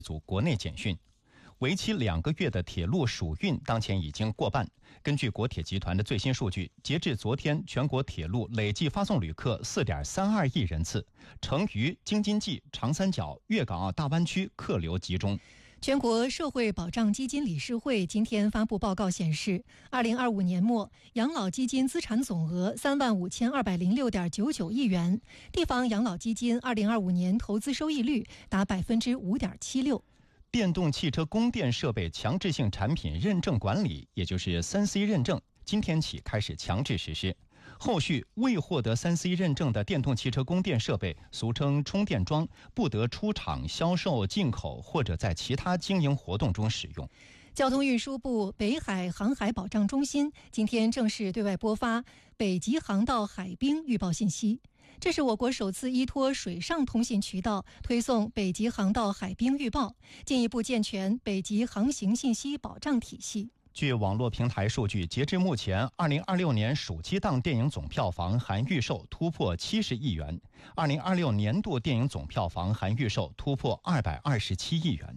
组国内简讯。为期2个月的铁路暑运当前已经过半。根据国铁集团的最新数据，截至昨天，全国铁路累计发送旅客4.32亿人次，成渝、京津冀、长三角、粤港澳大湾区客流集中。 全国社会保障基金理事会今天发布报告显示，2025年末养老基金资产总额35206.99亿元，地方养老基金2025年投资收益率达5.76%。 电动汽车供电设备强制性产品认证管理，也就是3C 认证，今天起开始强制实施。后续未获得3C 认证的电动汽车供电设备，俗称充电桩，不得出厂销售、进口或者在其他经营活动中使用。 交通运输部北海航海保障中心今天正式对外播发北极航道海冰预报信息，这是我国首次依托水上通信渠道推送北极航道海冰预报，进一步健全北极航行信息保障体系。 据网络平台数据，截至目前，2026年暑期档电影总票房含预售突破70亿元，2026年度电影总票房含预售突破227亿元。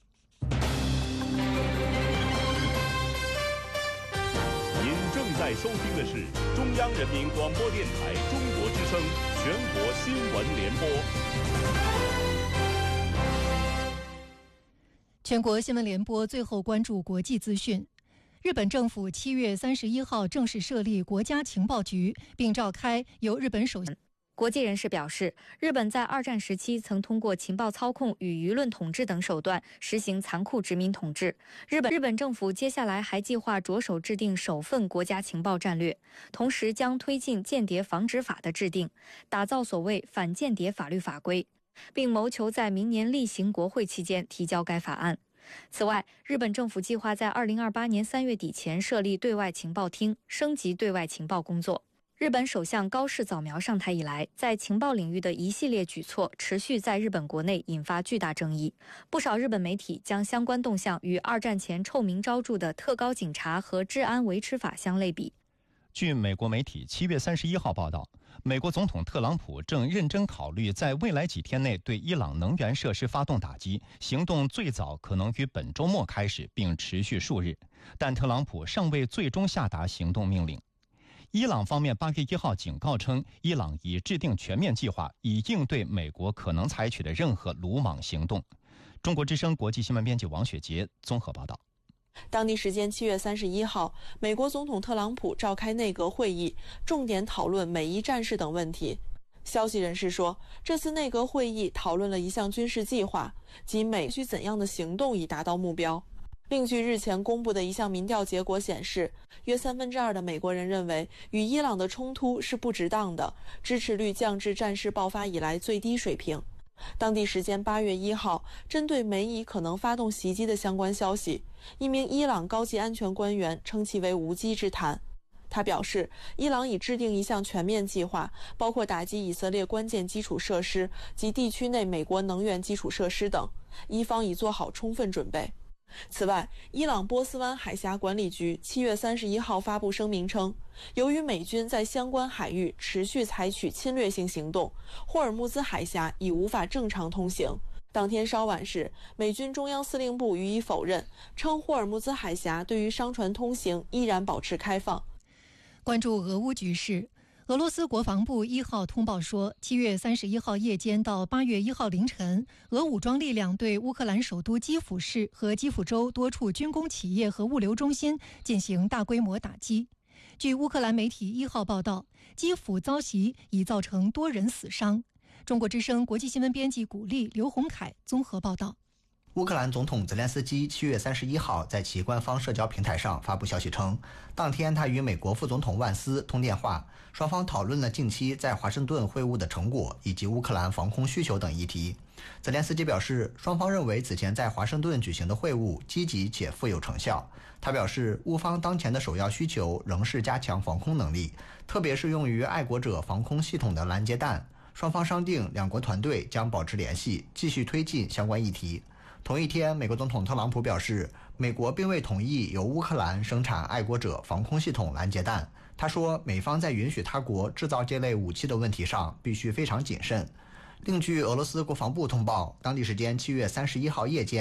您正在收听的是中央人民广播电台中国之声全国新闻联播。 全国新闻联播最后关注国际资讯。日本政府7月31号正式设立国家情报局，并召开由日本首相。 国际人士表示，日本在2战时期曾通过情报操控与舆论统治等手段实行残酷殖民统治。日本政府接下来还计划着手制定首份国家情报战略，同时将推进间谍防止法的制定，打造所谓反间谍法律法规，并谋求在明年例行国会期间提交该法案。此外，日本政府计划在2028年3月底前设立对外情报厅，升级对外情报工作。日本首相高市早苗上台以来，在情报领域的一系列举措持续在日本国内引发巨大争议。不少日本媒体将相关动向与2战前臭名昭著的特高警察和治安维持法相类比。 据美国媒体7月31号报道，美国总统特朗普正认真考虑在未来几天内对伊朗能源设施发动打击，行动最早可能于本周末开始，并持续数日，但特朗普尚未最终下达行动命令。伊朗方面8月1号警告称，伊朗已制定全面计划，以应对美国可能采取的任何鲁莽行动。中国之声国际新闻编辑王雪杰综合报道。 当地时间7月31号，美国总统特朗普召开内阁会议，重点讨论美伊战事等问题。消息人士说，这次内阁会议讨论了一项军事计划，即美需怎样的行动以达到目标。另据日前公布的一项民调结果显示，约2/3的美国人认为与伊朗的冲突是不值当的，支持率降至战事爆发以来最低水平。当地时间8月1号，针对美以可能发动袭击的相关消息，一名伊朗高级安全官员称其为无稽之谈。他表示，伊朗已制定一项全面计划，包括打击以色列关键基础设施及地区内美国能源基础设施等，伊方已做好充分准备。此外，伊朗波斯湾海峡管理局7月31号发布声明称，由于美军在相关海域持续采取侵略性行动，霍尔木兹海峡已无法正常通行。当天稍晚时，美军中央司令部予以否认，称霍尔木兹海峡对于商船通行依然保持开放。 关注俄乌局势，俄罗斯国防部1号通报说，7月31号夜间到8月1号凌晨，俄武装力量对乌克兰首都基辅市和基辅州多处军工企业和物流中心进行大规模打击。据乌克兰媒体1号报道，基辅遭袭已造成多人死伤。中国之声国际新闻编辑古丽、刘洪凯综合报道。 乌克兰总统泽连斯基7月31号在其官方社交平台上发布消息称，当天他与美国副总统万斯通电话，双方讨论了近期在华盛顿会晤的成果以及乌克兰防空需求等议题。泽连斯基表示，双方认为此前在华盛顿举行的会晤积极且富有成效。他表示，乌方当前的首要需求仍是加强防空能力，特别是用于爱国者防空系统的拦截弹。双方商定，两国团队将保持联系，继续推进相关议题。同一天，美国总统特朗普表示，美国并未同意由乌克兰生产爱国者防空系统拦截弹。他说，美方在允许他国制造这类武器的问题上必须非常谨慎。另据俄罗斯国防部通报，当地时间7月31号夜间，